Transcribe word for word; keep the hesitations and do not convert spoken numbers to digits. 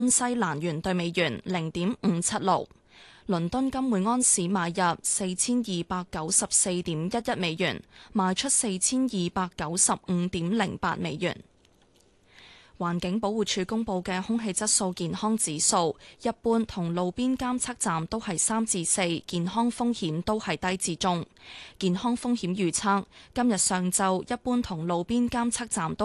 西蘭元對美元零點五七六。倫敦金每安士買入四千二百九十四點一一美元，賣出四千二百九十五點零八美元。環境保護署公布嘅空氣質素健康指數，一般同路邊監測站都係三至四，健康風險都係低至中。健康風險預測，今日上晝一般同路邊監測站都